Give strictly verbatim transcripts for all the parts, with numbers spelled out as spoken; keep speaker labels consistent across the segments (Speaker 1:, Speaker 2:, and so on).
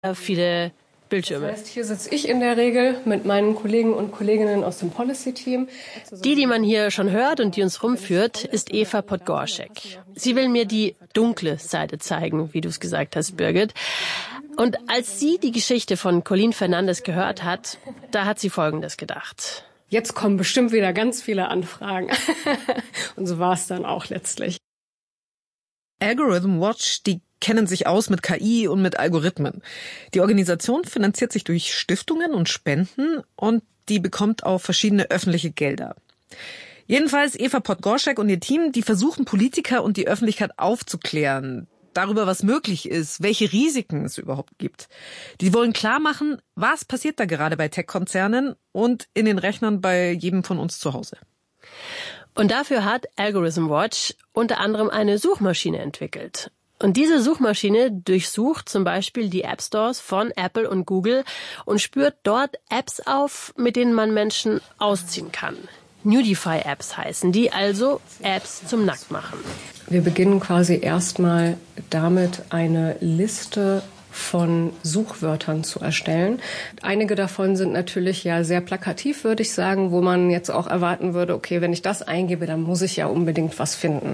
Speaker 1: viele Bildschirme.
Speaker 2: Das heißt, hier sitze ich in der Regel mit meinen Kollegen und Kolleginnen aus dem Policy-Team.
Speaker 1: Die, die man hier schon hört und die uns rumführt, ist Eva Podgorszek. Sie will mir die dunkle Seite zeigen, wie du es gesagt hast, Birgit. Und als sie die Geschichte von Colleen Fernandes gehört hat, da hat sie Folgendes gedacht.
Speaker 2: Jetzt kommen bestimmt wieder ganz viele Anfragen. Und so war es dann auch letztlich.
Speaker 3: Algorithm Watch, die kennen sich aus mit K I und mit Algorithmen. Die Organisation finanziert sich durch Stiftungen und Spenden und die bekommt auch verschiedene öffentliche Gelder. Jedenfalls Eva Podgorszek und ihr Team, die versuchen Politiker und die Öffentlichkeit aufzuklären darüber, was möglich ist, welche Risiken es überhaupt gibt. Die wollen klar machen, was passiert da gerade bei Tech-Konzernen und in den Rechnern bei jedem von uns zu Hause.
Speaker 1: Und dafür hat Algorithm Watch unter anderem eine Suchmaschine entwickelt. Und diese Suchmaschine durchsucht zum Beispiel die App Stores von Apple und Google und spürt dort Apps auf, mit denen man Menschen ausziehen kann. Nudify-Apps heißen die, also Apps zum Nacktmachen.
Speaker 2: Wir beginnen quasi erstmal damit, eine Liste von Suchwörtern zu erstellen. Einige davon sind natürlich ja sehr plakativ, würde ich sagen, wo man jetzt auch erwarten würde, okay, wenn ich das eingebe, dann muss ich ja unbedingt was finden.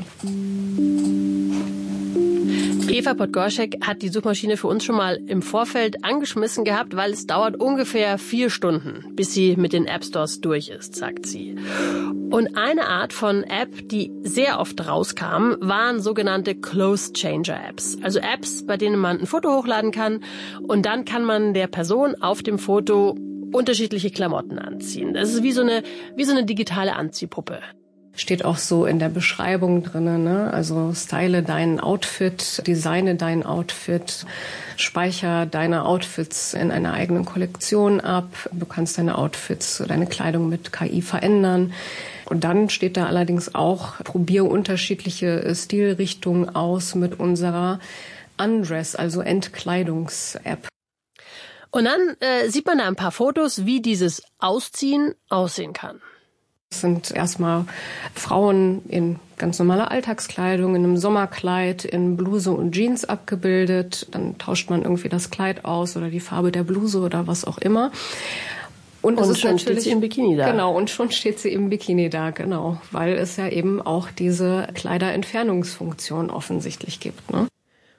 Speaker 1: Eva Podgorszek hat die Suchmaschine für uns schon mal im Vorfeld angeschmissen gehabt, weil es dauert ungefähr vier Stunden, bis sie mit den App Stores durch ist, sagt sie. Und eine Art von App, die sehr oft rauskam, waren sogenannte Clothes Changer Apps. Also Apps, bei denen man ein Foto hochladen kann und dann kann man der Person auf dem Foto unterschiedliche Klamotten anziehen. Das ist wie so eine, wie so eine digitale Anziehpuppe.
Speaker 2: Steht auch so in der Beschreibung drinne, ne? Also style dein Outfit, designe dein Outfit, speicher deine Outfits in einer eigenen Kollektion ab. Du kannst deine Outfits, deine Kleidung mit K I verändern. Und dann steht da allerdings auch, probier unterschiedliche Stilrichtungen aus mit unserer Undress, also Entkleidungs-App.
Speaker 1: Und dann äh, sieht man da ein paar Fotos, wie dieses Ausziehen aussehen kann.
Speaker 2: Es sind erstmal Frauen in ganz normaler Alltagskleidung, in einem Sommerkleid, in Bluse und Jeans abgebildet. Dann tauscht man irgendwie das Kleid aus oder die Farbe der Bluse oder was auch immer.
Speaker 1: Und, und schon steht sie im Bikini da.
Speaker 2: Genau, und schon steht sie im Bikini da, genau. Weil es ja eben auch diese Kleiderentfernungsfunktion offensichtlich gibt, ne?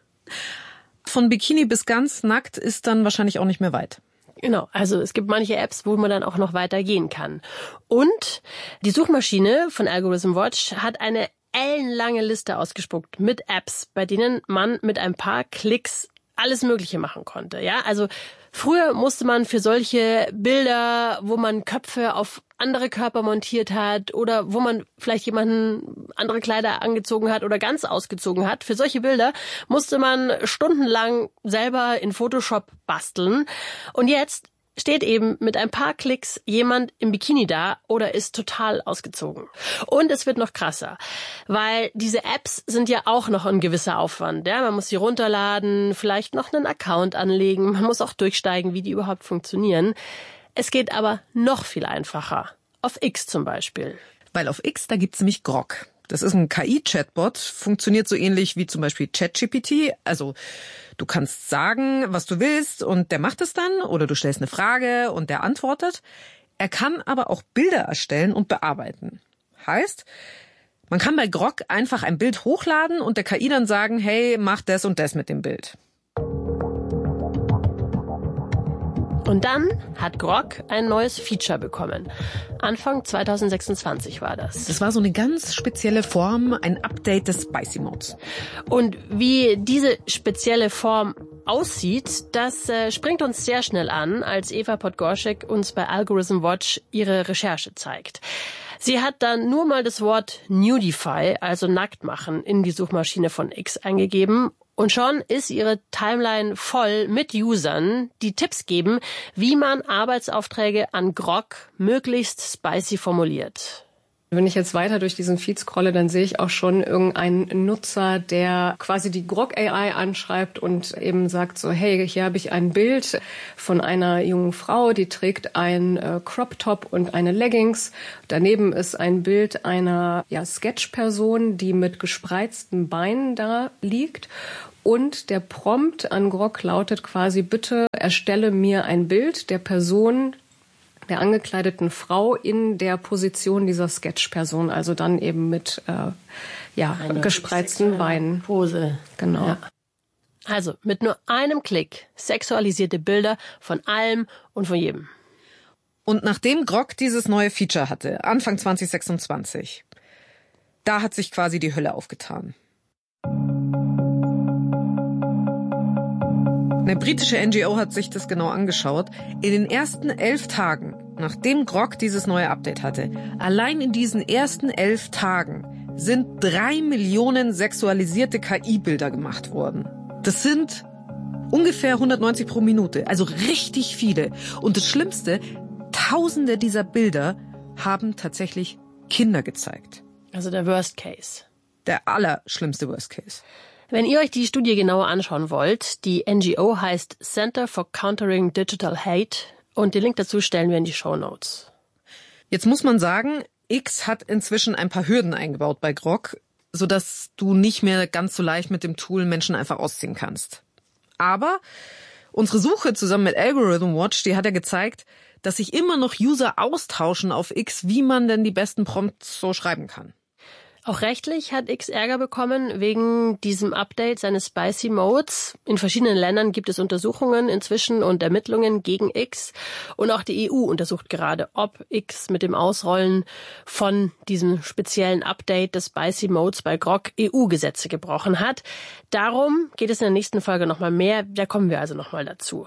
Speaker 3: Von Bikini bis ganz nackt ist dann wahrscheinlich auch nicht mehr weit.
Speaker 1: Genau, also es gibt manche Apps, wo man dann auch noch weiter gehen kann. Und die Suchmaschine von Algorithm Watch hat eine ellenlange Liste ausgespuckt mit Apps, bei denen man mit ein paar Klicks alles Mögliche machen konnte. Ja, also früher musste man für solche Bilder, wo man Köpfe auf andere Körper montiert hat oder wo man vielleicht jemanden andere Kleider angezogen hat oder ganz ausgezogen hat, für solche Bilder musste man stundenlang selber in Photoshop basteln. Und jetzt steht eben mit ein paar Klicks jemand im Bikini da oder ist total ausgezogen. Und es wird noch krasser, weil diese Apps sind ja auch noch ein gewisser Aufwand. Ja, man muss sie runterladen, vielleicht noch einen Account anlegen, man muss auch durchsteigen, wie die überhaupt funktionieren. Es geht aber noch viel einfacher. Auf X zum Beispiel.
Speaker 3: Weil auf X, da gibt's nämlich Grok. Das ist ein K I-Chatbot, funktioniert so ähnlich wie zum Beispiel ChatGPT. Also du kannst sagen, was du willst und der macht es dann. Oder du stellst eine Frage und der antwortet. Er kann aber auch Bilder erstellen und bearbeiten. Heißt, man kann bei Grok einfach ein Bild hochladen und der K I dann sagen, hey, mach das und das mit dem Bild.
Speaker 1: Und dann hat Grok ein neues Feature bekommen. Anfang zwanzig sechsundzwanzig war das.
Speaker 3: Das war so eine ganz spezielle Form, ein Update des Spicy Modes.
Speaker 1: Und wie diese spezielle Form aussieht, das äh, springt uns sehr schnell an, als Eva Podgorszek uns bei Algorithm Watch ihre Recherche zeigt. Sie hat dann nur mal das Wort Nudify, also nackt machen, in die Suchmaschine von X eingegeben. Und schon ist ihre Timeline voll mit Usern, die Tipps geben, wie man Arbeitsaufträge an Grok möglichst spicy formuliert.
Speaker 2: Wenn ich jetzt weiter durch diesen Feed scrolle, dann sehe ich auch schon irgendeinen Nutzer, der quasi die Grok A I anschreibt und eben sagt so, hey, hier habe ich ein Bild von einer jungen Frau, die trägt ein äh, Crop Top und eine Leggings. Daneben ist ein Bild einer ja, Sketch-Person, die mit gespreizten Beinen da liegt. Und der Prompt an Grok lautet quasi, bitte erstelle mir ein Bild der Person, der angekleideten Frau in der Position dieser Sketch-Person, also dann eben mit äh, ja, gespreizten Beinen.
Speaker 1: Pose.
Speaker 2: Genau. Ja.
Speaker 1: Also mit nur einem Klick sexualisierte Bilder von allem und von jedem.
Speaker 3: Und nachdem Grok dieses neue Feature hatte, Anfang zwanzig sechsundzwanzig, da hat sich quasi die Hölle aufgetan. Eine britische N G O hat sich das genau angeschaut. In den ersten elf Tagen, nachdem Grok dieses neue Update hatte, allein in diesen ersten elf Tagen sind drei Millionen sexualisierte K I-Bilder gemacht worden. Das sind ungefähr hundertneunzig pro Minute, also richtig viele. Und das Schlimmste, Tausende dieser Bilder haben tatsächlich Kinder gezeigt.
Speaker 1: Also der Worst Case.
Speaker 3: Der allerschlimmste Worst Case.
Speaker 1: Wenn ihr euch die Studie genauer anschauen wollt, die N G O heißt Center for Countering Digital Hate und den Link dazu stellen wir in die Shownotes.
Speaker 3: Jetzt muss man sagen, X hat inzwischen ein paar Hürden eingebaut bei Grok, sodass du nicht mehr ganz so leicht mit dem Tool Menschen einfach ausziehen kannst. Aber unsere Suche zusammen mit Algorithm Watch, die hat ja gezeigt, dass sich immer noch User austauschen auf X, wie man denn die besten Prompts so schreiben kann.
Speaker 1: Auch rechtlich hat X Ärger bekommen wegen diesem Update seines Spicy Modes. In verschiedenen Ländern gibt es Untersuchungen inzwischen und Ermittlungen gegen X. Und auch die E U untersucht gerade, ob X mit dem Ausrollen von diesem speziellen Update des Spicy Modes bei Grok E U-Gesetze gebrochen hat. Darum geht es in der nächsten Folge nochmal mehr. Da kommen wir also nochmal dazu.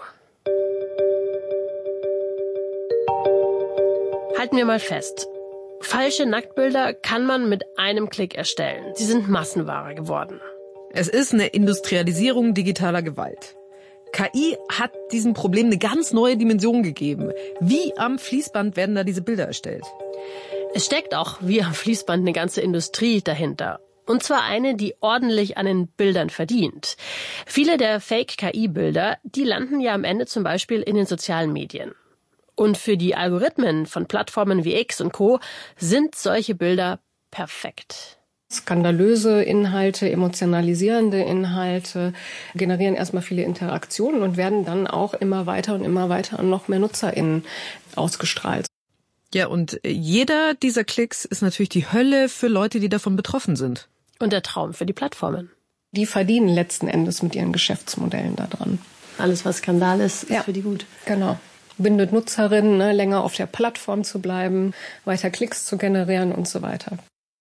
Speaker 1: Halten wir mal fest. Falsche Nacktbilder kann man mit einem Klick erstellen. Sie sind Massenware geworden.
Speaker 3: Es ist eine Industrialisierung digitaler Gewalt. K I hat diesem Problem eine ganz neue Dimension gegeben. Wie am Fließband werden da diese Bilder erstellt?
Speaker 1: Es steckt auch wie am Fließband eine ganze Industrie dahinter. Und zwar eine, die ordentlich an den Bildern verdient. Viele der Fake-K I-Bilder, die landen ja am Ende zum Beispiel in den sozialen Medien. Und für die Algorithmen von Plattformen wie X und Co. sind solche Bilder perfekt.
Speaker 2: Skandalöse Inhalte, emotionalisierende Inhalte generieren erstmal viele Interaktionen und werden dann auch immer weiter und immer weiter an noch mehr NutzerInnen ausgestrahlt.
Speaker 3: Ja, und jeder dieser Klicks ist natürlich die Hölle für Leute, die davon betroffen sind.
Speaker 1: Und der Traum für die Plattformen.
Speaker 2: Die verdienen letzten Endes mit ihren Geschäftsmodellen daran.
Speaker 1: Alles, was Skandal ist, ist
Speaker 2: ja,
Speaker 1: für die gut.
Speaker 2: Genau. Bindet Nutzerinnen, ne, länger auf der Plattform zu bleiben, weiter Klicks zu generieren und so weiter.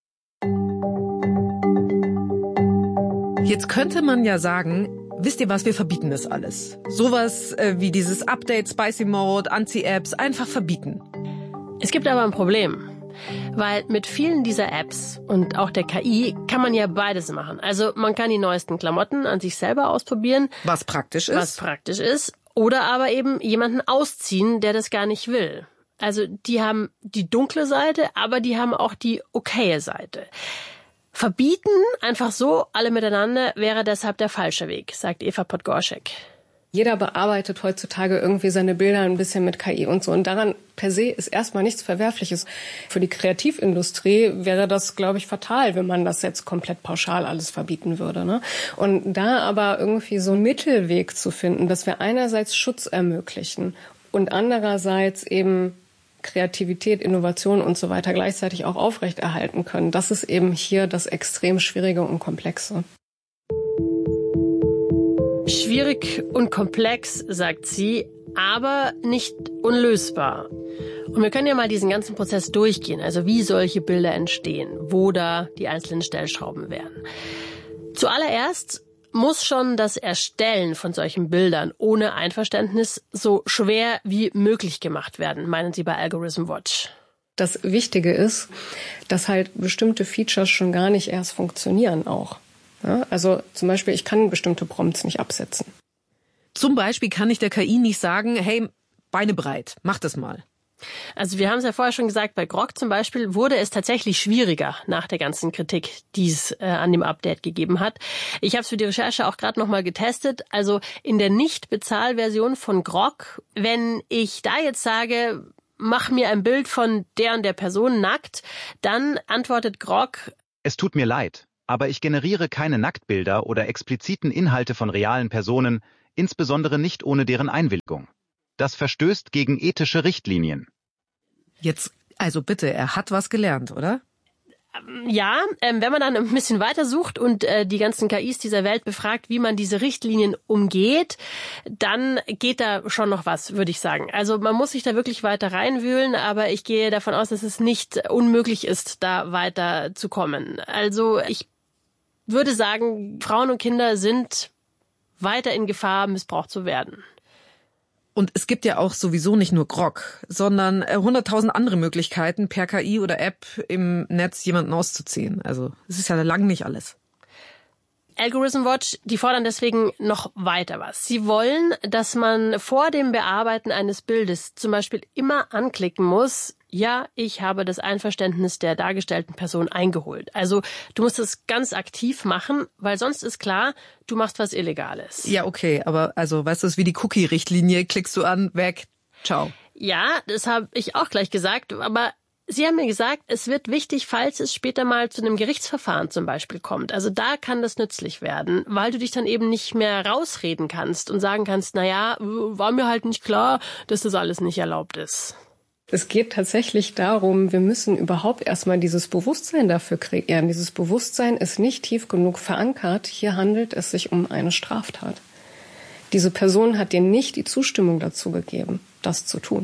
Speaker 3: Jetzt könnte man ja sagen, wisst ihr was, wir verbieten das alles. Sowas äh, wie dieses Update, Spicy Mode, Anti-Apps, einfach verbieten.
Speaker 1: Es gibt aber ein Problem. Weil mit vielen dieser Apps und auch der K I kann man ja beides machen. Also man kann die neuesten Klamotten an sich selber ausprobieren.
Speaker 3: Was praktisch ist.
Speaker 1: Was praktisch ist. Oder aber eben jemanden ausziehen, der das gar nicht will. Also die haben die dunkle Seite, aber die haben auch die okaye Seite. Verbieten, einfach so, alle miteinander, wäre deshalb der falsche Weg, sagt Eva Podgorschek.
Speaker 2: Jeder bearbeitet heutzutage irgendwie seine Bilder ein bisschen mit K I und so. Und daran per se ist erstmal nichts Verwerfliches. Für die Kreativindustrie wäre das, glaube ich, fatal, wenn man das jetzt komplett pauschal alles verbieten würde, ne? Und da aber irgendwie so einen Mittelweg zu finden, dass wir einerseits Schutz ermöglichen und andererseits eben Kreativität, Innovation und so weiter gleichzeitig auch aufrechterhalten können, das ist eben hier das extrem Schwierige und Komplexe.
Speaker 1: Schwierig und komplex, sagt sie, aber nicht unlösbar. Und wir können ja mal diesen ganzen Prozess durchgehen, also wie solche Bilder entstehen, wo da die einzelnen Stellschrauben wären. Zuallererst muss schon das Erstellen von solchen Bildern ohne Einverständnis so schwer wie möglich gemacht werden, meinen Sie bei Algorithm Watch.
Speaker 2: Das Wichtige ist, dass halt bestimmte Features schon gar nicht erst funktionieren auch. Ja, also zum Beispiel, ich kann bestimmte Prompts nicht absetzen.
Speaker 3: Zum Beispiel kann ich der K I nicht sagen, hey, Beine breit, mach das mal.
Speaker 1: Also wir haben es ja vorher schon gesagt, bei Grok zum Beispiel wurde es tatsächlich schwieriger nach der ganzen Kritik, die es äh, an dem Update gegeben hat. Ich habe es für die Recherche auch gerade nochmal getestet. Also in der Nicht-Bezahl-Version von Grok, wenn ich da jetzt sage, mach mir ein Bild von der und der Person nackt, dann antwortet Grok:
Speaker 4: Es tut mir leid, aber ich generiere keine Nacktbilder oder expliziten Inhalte von realen Personen, insbesondere nicht ohne deren Einwilligung. Das verstößt gegen ethische Richtlinien.
Speaker 3: Jetzt, also bitte, er hat was gelernt, oder?
Speaker 1: Ja, ähm, wenn man dann ein bisschen weiter sucht und äh, die ganzen K Is dieser Welt befragt, wie man diese Richtlinien umgeht, dann geht da schon noch was, würde ich sagen. Also man muss sich da wirklich weiter reinwühlen, aber ich gehe davon aus, dass es nicht unmöglich ist, da weiter zu kommen. Also ich würde sagen, Frauen und Kinder sind weiter in Gefahr, missbraucht zu werden.
Speaker 3: Und es gibt ja auch sowieso nicht nur Grog, sondern hunderttausend andere Möglichkeiten, per K I oder App im Netz jemanden auszuziehen. Also es ist ja lang nicht alles.
Speaker 1: Algorithm Watch, die fordern deswegen noch weiter was. Sie wollen, dass man vor dem Bearbeiten eines Bildes zum Beispiel immer anklicken muss, ja, ich habe das Einverständnis der dargestellten Person eingeholt. Also du musst es ganz aktiv machen, weil sonst ist klar, du machst was Illegales.
Speaker 3: Ja, okay, aber also weißt du, es ist wie die Cookie-Richtlinie, klickst du an, weg, ciao.
Speaker 1: Ja, das habe ich auch gleich gesagt, aber Sie haben mir gesagt, es wird wichtig, falls es später mal zu einem Gerichtsverfahren zum Beispiel kommt. Also da kann das nützlich werden, weil du dich dann eben nicht mehr rausreden kannst und sagen kannst, na ja, war mir halt nicht klar, dass das alles nicht erlaubt ist.
Speaker 2: Es geht tatsächlich darum, wir müssen überhaupt erstmal dieses Bewusstsein dafür kreieren. Dieses Bewusstsein ist nicht tief genug verankert. Hier handelt es sich um eine Straftat. Diese Person hat dir nicht die Zustimmung dazu gegeben, das zu tun.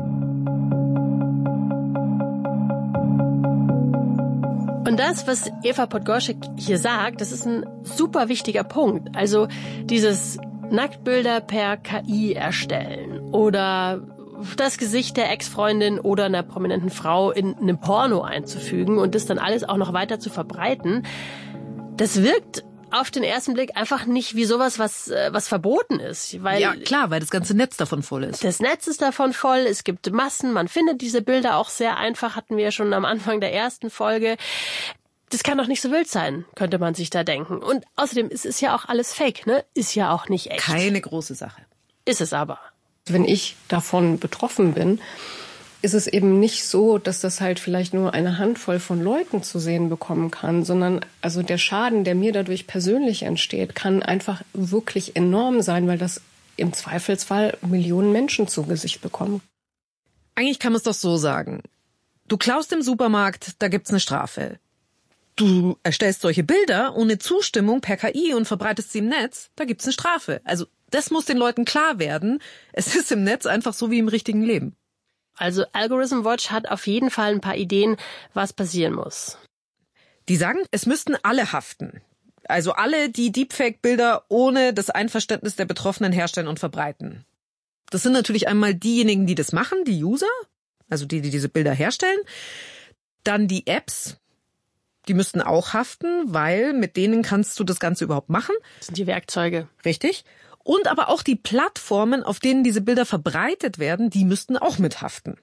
Speaker 1: Und das, was Eva Podgorczyk hier sagt, das ist ein super wichtiger Punkt. Also dieses Nacktbilder per K I erstellen oder das Gesicht der Ex-Freundin oder einer prominenten Frau in einem Porno einzufügen und das dann alles auch noch weiter zu verbreiten, das wirkt auf den ersten Blick einfach nicht wie sowas, was was verboten ist. Weil
Speaker 3: ja, klar, weil das ganze Netz davon voll ist.
Speaker 1: Das Netz ist davon voll, es gibt Massen, man findet diese Bilder auch sehr einfach, hatten wir ja schon am Anfang der ersten Folge. Das kann doch nicht so wild sein, könnte man sich da denken. Und außerdem ist es ja auch alles Fake, ne? Ist ja auch nicht echt.
Speaker 3: Keine große Sache.
Speaker 1: Ist es aber.
Speaker 2: Wenn ich davon betroffen bin, ist es eben nicht so, dass das halt vielleicht nur eine Handvoll von Leuten zu sehen bekommen kann, sondern also der Schaden, der mir dadurch persönlich entsteht, kann einfach wirklich enorm sein, weil das im Zweifelsfall Millionen Menschen zu Gesicht bekommen.
Speaker 3: Eigentlich kann man es doch so sagen. Du klaust im Supermarkt, da gibt's eine Strafe. Du erstellst solche Bilder ohne Zustimmung per K I und verbreitest sie im Netz, da gibt's eine Strafe. Also das muss den Leuten klar werden. Es ist im Netz einfach so wie im richtigen Leben.
Speaker 1: Also Algorithm Watch hat auf jeden Fall ein paar Ideen, was passieren muss.
Speaker 3: Die sagen, es müssten alle haften. Also alle, die Deepfake-Bilder ohne das Einverständnis der Betroffenen herstellen und verbreiten. Das sind natürlich einmal diejenigen, die das machen, die User, also die, die diese Bilder herstellen. Dann die Apps, die müssten auch haften, weil mit denen kannst du das Ganze überhaupt machen.
Speaker 1: Das sind die Werkzeuge.
Speaker 3: Richtig. Und aber auch die Plattformen, auf denen diese Bilder verbreitet werden, die müssten auch mithaften.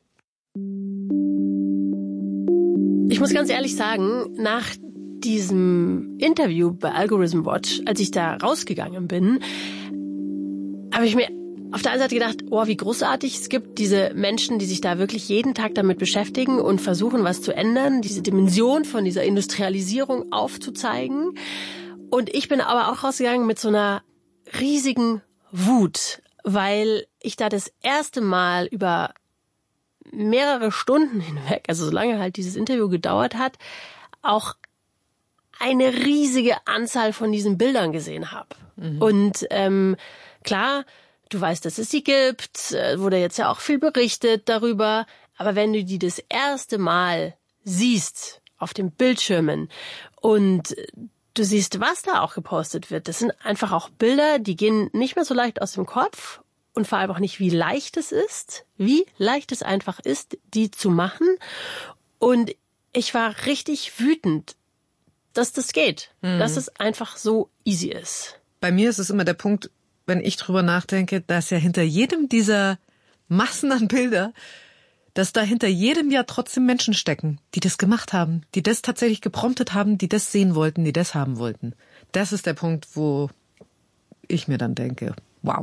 Speaker 1: Ich muss ganz ehrlich sagen, nach diesem Interview bei Algorithm Watch, als ich da rausgegangen bin, habe ich mir auf der einen Seite gedacht, oh, wie großartig, es gibt diese Menschen, die sich da wirklich jeden Tag damit beschäftigen und versuchen, was zu ändern, diese Dimension von dieser Industrialisierung aufzuzeigen. Und ich bin aber auch rausgegangen mit so einer riesigen Wut, weil ich da das erste Mal über mehrere Stunden hinweg, also solange halt dieses Interview gedauert hat, auch eine riesige Anzahl von diesen Bildern gesehen habe. Mhm. Und ähm, klar, du weißt, dass es sie gibt, wurde jetzt ja auch viel berichtet darüber, aber wenn du die das erste Mal siehst auf den Bildschirmen und du siehst, was da auch gepostet wird, das sind einfach auch Bilder, die gehen nicht mehr so leicht aus dem Kopf und vor allem auch nicht, wie leicht es ist, wie leicht es einfach ist, die zu machen. Und ich war richtig wütend, dass das geht, mhm. dass es einfach so easy ist.
Speaker 3: Bei mir ist es immer der Punkt, wenn ich drüber nachdenke, dass ja hinter jedem dieser Massen an Bilder, dass da hinter jedem ja trotzdem Menschen stecken, die das gemacht haben, die das tatsächlich gepromptet haben, die das sehen wollten, die das haben wollten. Das ist der Punkt, wo ich mir dann denke, wow.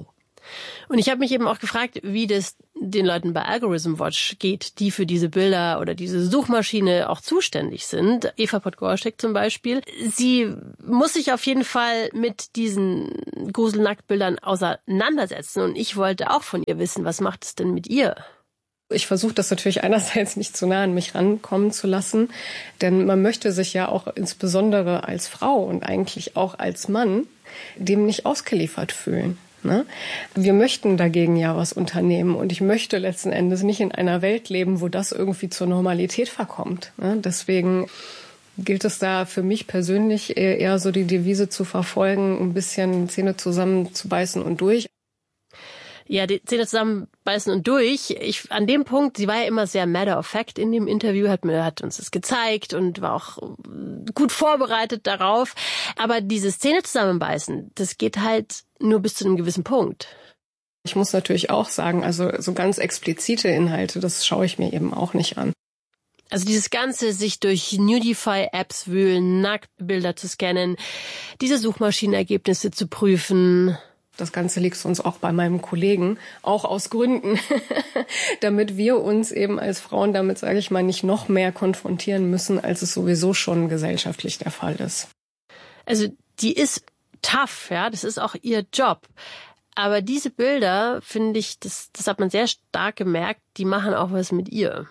Speaker 1: Und ich habe mich eben auch gefragt, wie das den Leuten bei Algorithm Watch geht, die für diese Bilder oder diese Suchmaschine auch zuständig sind. Eva Podgorczyk zum Beispiel. Sie muss sich auf jeden Fall mit diesen Gruselnacktbildern auseinandersetzen. Und ich wollte auch von ihr wissen, was macht es denn mit ihr?
Speaker 2: Ich versuche das natürlich einerseits nicht zu nah an mich rankommen zu lassen, denn man möchte sich ja auch insbesondere als Frau und eigentlich auch als Mann dem nicht ausgeliefert fühlen. Ne? Wir möchten dagegen ja was unternehmen und ich möchte letzten Endes nicht in einer Welt leben, wo das irgendwie zur Normalität verkommt. Ne? Deswegen gilt es da für mich persönlich eher so die Devise zu verfolgen, ein bisschen Zähne zusammenzubeißen und durch.
Speaker 1: Ja, die Zähne zusammenbeißen und durch. Ich, an dem Punkt, sie war ja immer sehr matter of fact in dem Interview, hat mir, hat uns das gezeigt und war auch gut vorbereitet darauf. Aber dieses Zähne zusammenbeißen, das geht halt nur bis zu einem gewissen Punkt.
Speaker 2: Ich muss natürlich auch sagen, also so ganz explizite Inhalte, das schaue ich mir eben auch nicht an.
Speaker 1: Also dieses Ganze, sich durch Nudify-Apps wühlen, Nacktbilder zu scannen, diese Suchmaschinenergebnisse zu prüfen.
Speaker 2: Das Ganze liegt uns auch bei meinem Kollegen, auch aus Gründen, damit wir uns eben als Frauen damit, sage ich mal, nicht noch mehr konfrontieren müssen, als es sowieso schon gesellschaftlich der Fall ist.
Speaker 1: Also die ist tough, ja, das ist auch ihr Job. Aber diese Bilder, finde ich, das, das hat man sehr stark gemerkt, die machen auch was mit ihr.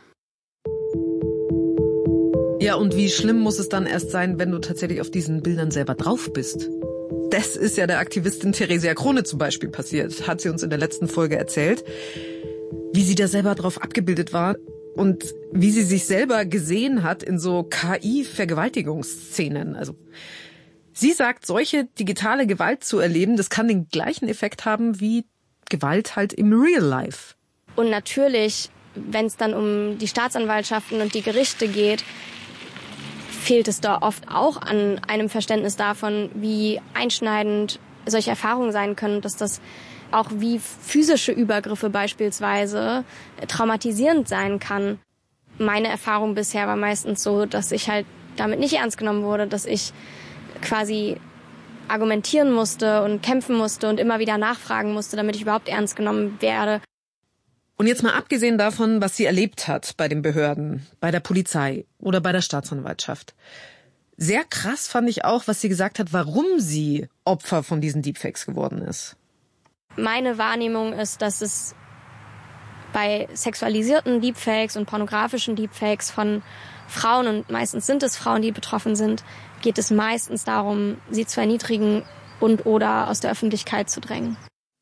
Speaker 3: Ja, und wie schlimm muss es dann erst sein, wenn du tatsächlich auf diesen Bildern selber drauf bist? Das ist ja der Aktivistin Theresia Krone zum Beispiel passiert, hat sie uns in der letzten Folge erzählt, wie sie da selber drauf abgebildet war und wie sie sich selber gesehen hat in so K I-Vergewaltigungsszenen. Also sie sagt, solche digitale Gewalt zu erleben, das kann den gleichen Effekt haben wie Gewalt halt im Real Life.
Speaker 5: Und natürlich, wenn es dann um die Staatsanwaltschaften und die Gerichte geht, fehlt es da oft auch an einem Verständnis davon, wie einschneidend solche Erfahrungen sein können, dass das auch wie physische Übergriffe beispielsweise traumatisierend sein kann. Meine Erfahrung bisher war meistens so, dass ich halt damit nicht ernst genommen wurde, dass ich quasi argumentieren musste und kämpfen musste und immer wieder nachfragen musste, damit ich überhaupt ernst genommen werde.
Speaker 3: Und jetzt mal abgesehen davon, was sie erlebt hat bei den Behörden, bei der Polizei oder bei der Staatsanwaltschaft. Sehr krass fand ich auch, was sie gesagt hat, warum sie Opfer von diesen Deepfakes geworden ist.
Speaker 5: Meine Wahrnehmung ist, dass es bei sexualisierten Deepfakes und pornografischen Deepfakes von Frauen, und meistens sind es Frauen, die betroffen sind, geht es meistens darum, sie zu erniedrigen und oder aus der Öffentlichkeit zu drängen.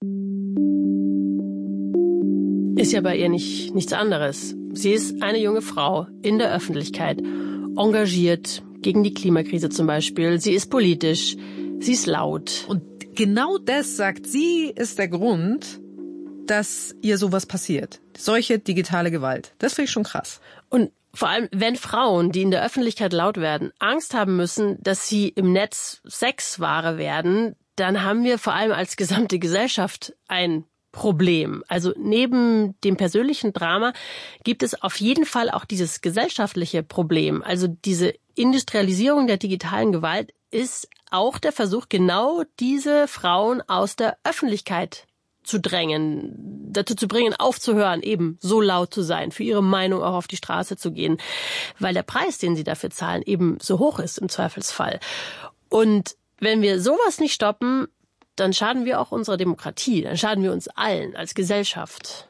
Speaker 1: Ist ja bei ihr nicht nichts anderes. Sie ist eine junge Frau in der Öffentlichkeit, engagiert gegen die Klimakrise zum Beispiel. Sie ist politisch, sie ist laut.
Speaker 3: Und genau das, sagt sie, ist der Grund, dass ihr sowas passiert. Solche digitale Gewalt. Das finde ich schon krass.
Speaker 1: Und vor allem, wenn Frauen, die in der Öffentlichkeit laut werden, Angst haben müssen, dass sie im Netz Sexware werden, dann haben wir vor allem als gesamte Gesellschaft ein Problem. Also neben dem persönlichen Drama gibt es auf jeden Fall auch dieses gesellschaftliche Problem. Also diese Industrialisierung der digitalen Gewalt ist auch der Versuch, genau diese Frauen aus der Öffentlichkeit zu drängen, dazu zu bringen, aufzuhören, eben so laut zu sein, für ihre Meinung auch auf die Straße zu gehen, weil der Preis, den sie dafür zahlen, eben so hoch ist im Zweifelsfall. Und wenn wir sowas nicht stoppen, dann schaden wir auch unserer Demokratie, dann schaden wir uns allen als Gesellschaft.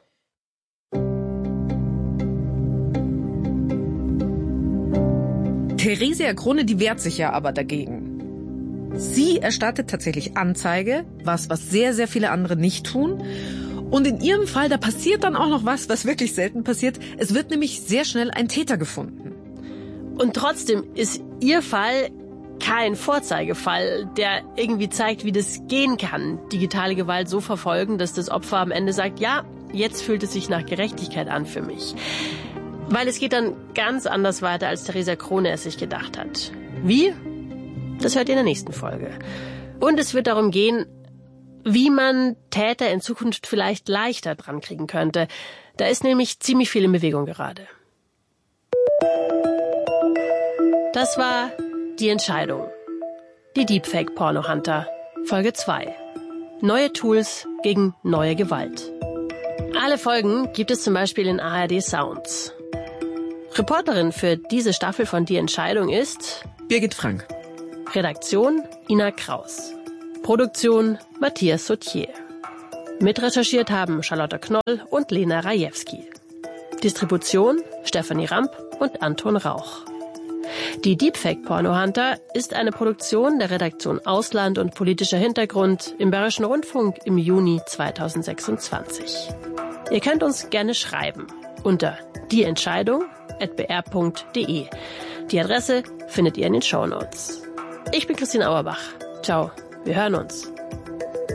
Speaker 3: Theresia Krone, die wehrt sich ja aber dagegen. Sie erstattet tatsächlich Anzeige, was, was sehr, sehr viele andere nicht tun. Und in ihrem Fall, da passiert dann auch noch was, was wirklich selten passiert. Es wird nämlich sehr schnell ein Täter gefunden.
Speaker 1: Und trotzdem ist ihr Fall kein Vorzeigefall, der irgendwie zeigt, wie das gehen kann, digitale Gewalt so verfolgen, dass das Opfer am Ende sagt, ja, jetzt fühlt es sich nach Gerechtigkeit an für mich. Weil es geht dann ganz anders weiter, als Theresia Krone es sich gedacht hat. Wie? Das hört ihr in der nächsten Folge. Und es wird darum gehen, wie man Täter in Zukunft vielleicht leichter dran kriegen könnte. Da ist nämlich ziemlich viel in Bewegung gerade. Das war Die Entscheidung. Die Deepfake Porno Hunter, Folge zwei. Neue Tools gegen neue Gewalt. Alle Folgen gibt es zum Beispiel in A R D Sounds. Reporterin für diese Staffel von Die Entscheidung ist
Speaker 3: Birgit Frank.
Speaker 1: Redaktion Ina Kraus. Produktion Matthias Sautier. Mitrecherchiert haben Charlotte Knoll und Lena Rajewski. Distribution Stefanie Ramp und Anton Rauch. Die Deepfake Porno Hunter ist eine Produktion der Redaktion Ausland und politischer Hintergrund im Bayerischen Rundfunk im Juni zweitausendsechsundzwanzig. Ihr könnt uns gerne schreiben unter dieentscheidung at b r punkt d e. Die Adresse findet ihr in den Shownotes. Ich bin Christine Auerbach. Ciao, wir hören uns.